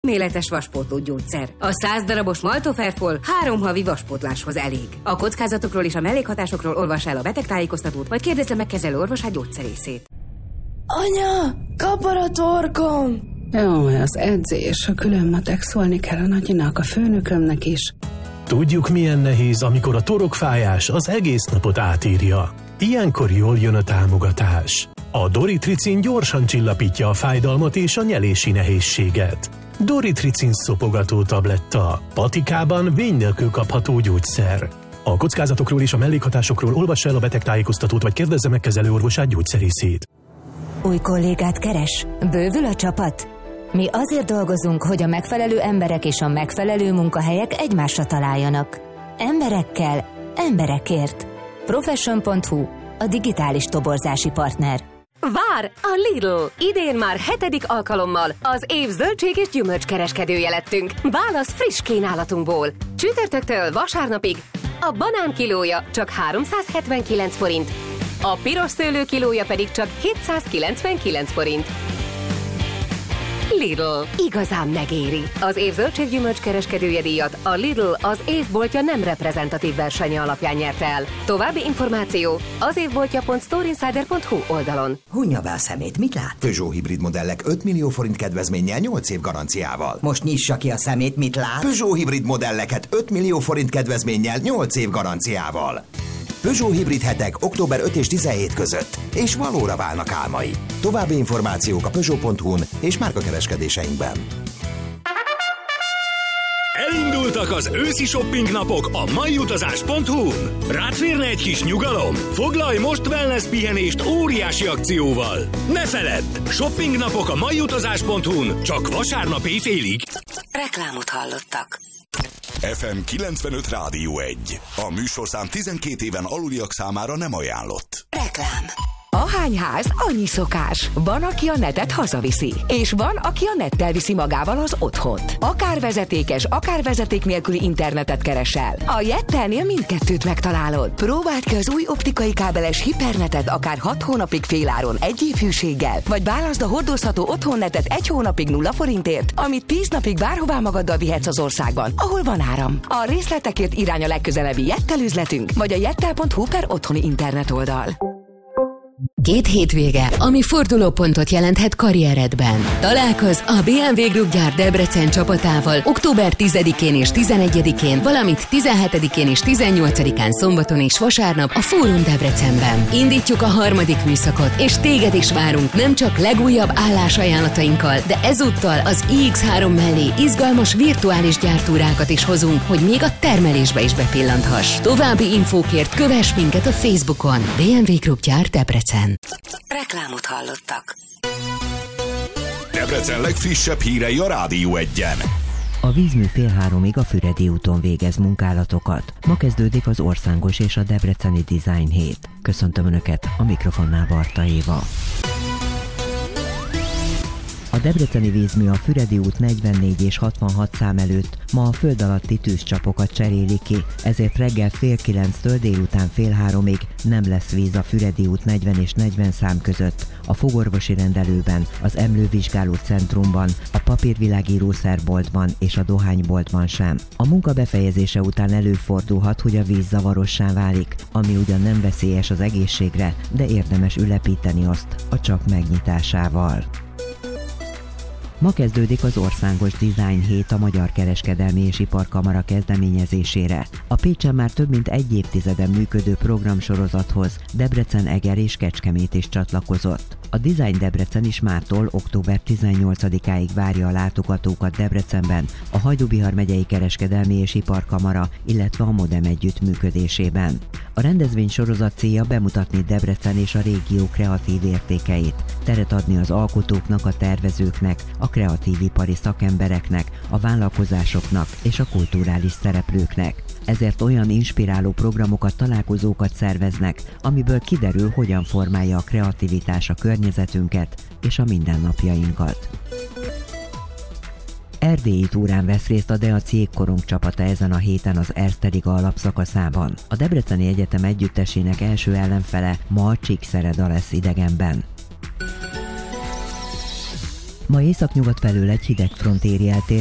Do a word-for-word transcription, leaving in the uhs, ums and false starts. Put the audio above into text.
eszméletes vaspótló gyógyszer. A száz darabos Maltoferfol három havi vaspótláshoz elég. A kockázatokról és a mellékhatásokról olvass el a betegtájékoztatót, vagy kérdezze meg kezelő orvosát, gyógyszerészét. Anya, kapar a torkom! Jó, az edzés, a külön matek, szólni kell a nagyinak, a főnökömnek is. Tudjuk, milyen nehéz, amikor a torokfájás az egész napot átírja. Ilyenkor jól jön a támogatás. A Doritricin gyorsan csillapítja a fájdalmat és a nyelési nehézséget. Doritricin szopogató tabletta. Patikában vény nélkül kapható gyógyszer. A kockázatokról és a mellékhatásokról olvass el a betegtájékoztatót, vagy kérdezze meg kezelő orvosát, gyógyszerészét. Új kollégát keres? Bővül a csapat? Mi azért dolgozunk, hogy a megfelelő emberek és a megfelelő munkahelyek egymásra találjanak. Emberekkel, emberekért. Profession pont hu, a digitális toborzási partner. Vár! A Lidl! Idén már hetedik alkalommal az év zöldség és gyümölcskereskedője lettünk. Válasz friss kínálatunkból. Csütörtöktől vasárnapig a banán kilója csak háromszázhetvenkilenc forint, a piros szőlő kilója pedig csak hétszázkilencvenkilenc forint. Lidl. Igazán megéri. Az év zöldséggyümölcs kereskedője díjat a Lidl az évboltja nem reprezentatív versenye alapján nyerte el. További információ az évboltja pont storeinsider pont hu oldalon. Hunja be a szemét, mit lát? Peugeot hibrid modellek öt millió forint kedvezménnyel nyolc év garanciával. Most nyissa ki a szemét, mit lát? Peugeot hibrid modelleket öt millió forint kedvezménnyel nyolc év garanciával. Peugeot hibrid hetek október ötödike és tizenhetedike között, és valóra válnak álmai. További információk a peugeot pont hu-n és márkakereskedéseinkben. Elindultak az őszi shopping napok a maiutazás pont hu-n. Rád férne egy kis nyugalom? Foglalj most wellness pihenést óriási akcióval. Ne feledd! Shopping napok a maiutazás pont hu-n csak vasárnap éjfélig. Reklámot hallottak. ef em kilencvenöt Rádió egy. A műsorszám tizenkét éven aluliak számára nem ajánlott. Reklám. Ahány ház, annyi szokás. Van, aki a netet hazaviszi, és van, aki a nettel viszi magával az otthont. Akár vezetékes, akár vezeték nélküli internetet keresel. A Jettelnél mindkettőt megtalálod. Próbáld ki az új optikai kábeles hipernetet akár hat hónapig féláron egy év hűséggel, vagy válaszd a hordozható otthonnetet egy hónapig nulla forintért, amit tíz napig bárhová magaddal vihetsz az országban, ahol van áram. A részletekért irány a legközelebbi Jettel üzletünk, vagy a jettel pont hu per otthoni internet oldal. Két hétvége, ami fordulópontot jelenthet karrieredben. Találkozz a bé em vé Group gyár Debrecen csapatával október tizedikén és tizenegyedikén, valamint tizenhetedikén és tizennyolcadikán szombaton és vasárnap a Fórum Debrecenben. Indítjuk a harmadik műszakot, és téged is várunk nem csak legújabb állásajánlatainkkal, de ezúttal az i iksz három mellé izgalmas virtuális gyártúrákat is hozunk, hogy még a termelésbe is bepillanthass. További infókért kövess minket a Facebookon. bé em vé Group gyár Debrecen. Reklámot hallottak. Debrecen legfrissebb hírei a Rádió egyen. A vízmű fél háromig a Füredi úton végez munkálatokat. Ma kezdődik az országos és a debreceni Design hét. Köszöntöm Önöket, a mikrofonnál Barta Éva. A debreceni vízmű a Füredi út negyvennégy és hatvanhat szám előtt ma a föld alatti tűzcsapokat cseréli ki, ezért reggel fél kilenctől délután fél háromig nem lesz víz a Füredi út negyven és negyven szám között, a fogorvosi rendelőben, az emlővizsgáló centrumban, a papírvilágírószerboltban és a dohányboltban sem. A munka befejezése után előfordulhat, hogy a víz zavarossá válik, ami ugyan nem veszélyes az egészségre, de érdemes ülepíteni azt a csap megnyitásával. Ma kezdődik az Országos Design hét a Magyar Kereskedelmi és Iparkamara kezdeményezésére. A Pécsen már több mint egy évtizeden működő programsorozathoz Debrecen, Eger és Kecskemét is csatlakozott. A Design Debrecen is mától október tizennyolcadikáig várja a látogatókat Debrecenben, a Hajdú-Bihar megyei Kereskedelmi és Iparkamara, illetve a Modem együttműködésében. A rendezvény sorozat célja bemutatni Debrecen és a régió kreatív értékeit, teret adni az alkotóknak, a tervezőknek, a kreatív ipari szakembereknek, a vállalkozásoknak és a kulturális szereplőknek. Ezért olyan inspiráló programokat, találkozókat szerveznek, amiből kiderül, hogyan formálja a kreativitás a környezetünket és a mindennapjainkat. Erdélyi túrán vesz részt a Deac Jégkorong csapata ezen a héten az Erste Liga alapszakaszában. A Debreceni Egyetem együttesének első ellenfele ma a Csíkszereda lesz idegenben. Ma északnyugat felől egy hideg front éri el